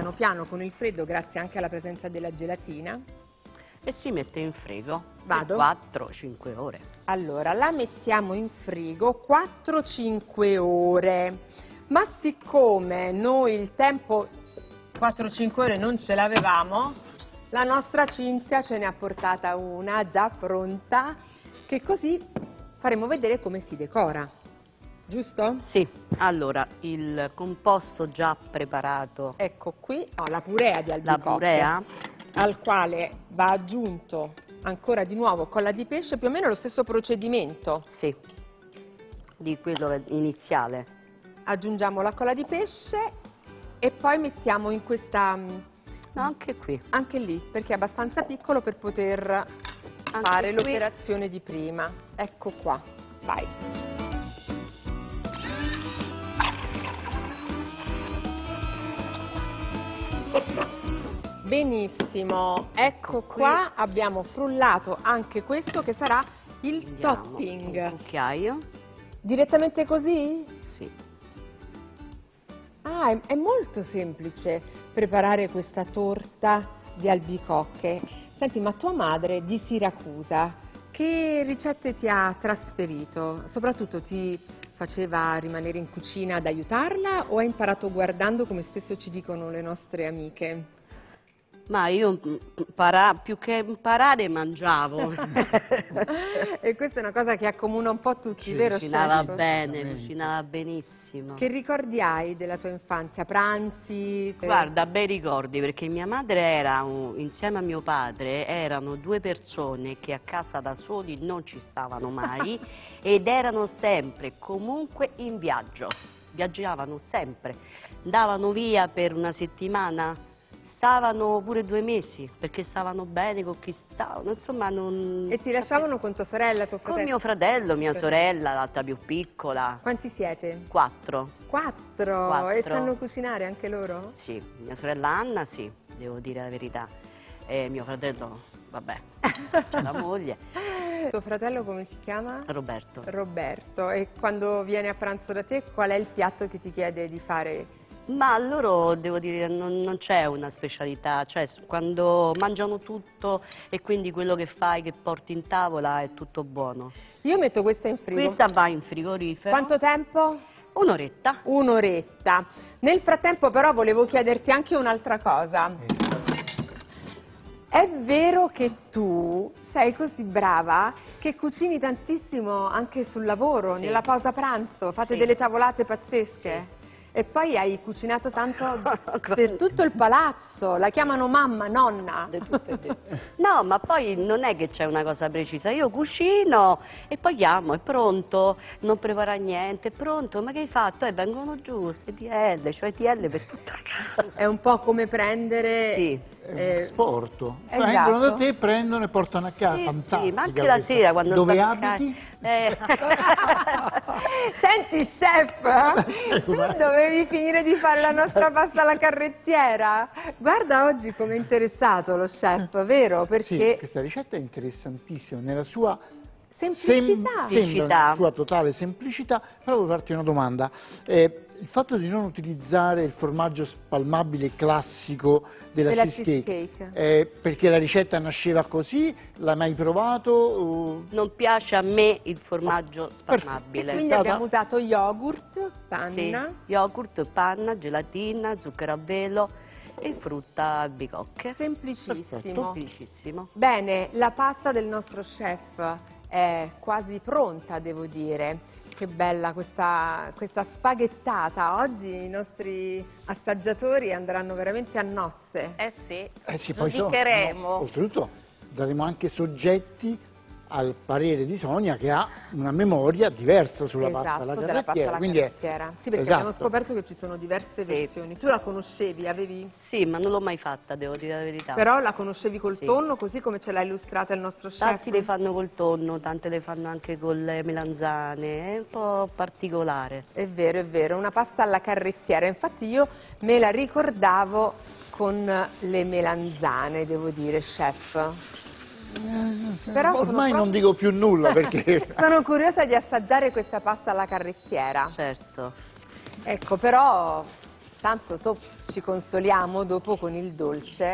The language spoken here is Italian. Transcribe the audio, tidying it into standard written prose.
piano piano con il freddo, grazie anche alla presenza della gelatina. E si mette in frigo. Vado? 4-5 ore. Allora, la mettiamo in frigo 4-5 ore, ma siccome noi il tempo 4-5 ore non ce l'avevamo, la nostra Cinzia ce ne ha portata una già pronta, che così faremo vedere come si decora, giusto? Sì, allora il composto già preparato. Ecco qui ho la purea di albicocche. La purea? Al quale va aggiunto ancora di nuovo colla di pesce, più o meno lo stesso procedimento. Sì, di quello iniziale. Aggiungiamo la colla di pesce e poi mettiamo in questa... No, anche qui. Anche lì, perché è abbastanza piccolo per poter fare l'operazione di prima. Ecco qua, vai. Benissimo, ecco qua abbiamo frullato anche questo che sarà il topping. Un cucchiaio. Direttamente così? Sì. Ah, è molto semplice preparare questa torta di albicocche. Senti, ma tua madre di Siracusa, che ricette ti ha trasferito? Soprattutto ti faceva rimanere in cucina ad aiutarla o hai imparato guardando, come spesso ci dicono le nostre amiche? Ma io più che imparare mangiavo. E questa è una cosa che accomuna un po' tutti, vero Cucinava chef? bene, cucinava benissimo. Che ricordi hai della tua infanzia? Pranzi? Guarda, bei ricordi, perché mia madre era, insieme a mio padre, erano due persone che a casa da soli non ci stavano mai ed erano sempre, comunque, in viaggio. Viaggiavano sempre. Andavano via per una settimana, stavano pure 2 mesi, perché stavano bene con chi stavano, insomma non... E ti lasciavano con tua sorella, tuo fratello? Con mio fratello, mia sorella, l'altra più piccola. Quanti siete? 4. 4? E sanno cucinare anche loro? Sì, mia sorella Anna sì, devo dire la verità. E mio fratello, vabbè, c'è la moglie. Tuo fratello come si chiama? Roberto. Roberto. E quando viene a pranzo da te, qual è il piatto che ti chiede di fare? Ma loro, devo dire, non c'è una specialità, cioè quando mangiano tutto e quindi quello che fai, che porti in tavola è tutto buono. Io metto questa in frigo. Questa va in frigorifero. Quanto tempo? Un'oretta. Un'oretta. Nel frattempo però volevo chiederti anche un'altra cosa. È vero che tu sei così brava che cucini tantissimo anche sul lavoro, Sì. nella pausa pranzo, fate Sì. delle tavolate pazzesche? Sì. E poi hai cucinato tanto per tutto il palazzo, la chiamano mamma, nonna. No, ma poi non è che c'è una cosa precisa, io cucino e poi chiamo, è pronto, non prepara niente, è pronto, ma che hai fatto? E vengono giù, CTL, cioè TL per tutta casa. È un po' come prendere... Sì. Sporto. Esatto. Vengono da te, prendono e portano a casa. Sì, Fantastica sì, ma anche la questa. sera quando Dove sto a abiti? Senti chef, tu dovevi finire di fare la nostra pasta alla carrettiera. Guarda oggi come è interessato lo chef, vero? Perché Sì, questa ricetta è interessantissima nella sua semplicità. nella sua totale semplicità. Però volevo farti una domanda. Il fatto di non utilizzare il formaggio spalmabile classico della cheesecake, perché la ricetta nasceva così, l'hai mai provato? Non piace a me il formaggio spalmabile. Quindi abbiamo usato yogurt, panna. Sì, yogurt, panna, gelatina, zucchero a velo e frutta albicocche. Semplicissimo. Semplicissimo. Bene, la pasta del nostro chef è quasi pronta, devo dire. Che bella questa spaghettata. Oggi i nostri assaggiatori andranno veramente a nozze. Eh sì, Poi giudicheremo. oltretutto daremo anche soggetti al parere di Sonia, che ha una memoria diversa sulla pasta alla della pasta carrettiera. alla Quindi carrettiera. Sì, perché esatto. abbiamo scoperto che ci sono diverse versioni. Tu la conoscevi, avevi... Sì, ma non l'ho mai fatta, devo dire la verità. Però la conoscevi col Sì. tonno, così come ce l'ha illustrata il nostro chef? Tanti le fanno col tonno, tante le fanno anche con le melanzane, è un po' particolare. È vero, una pasta alla carrettiera. Infatti io me la ricordavo con le melanzane, devo dire, chef. Però ormai non dico più nulla perché... sono curiosa di assaggiare questa pasta alla carrettiera. Certo. Ecco, però intanto ci consoliamo dopo con il dolce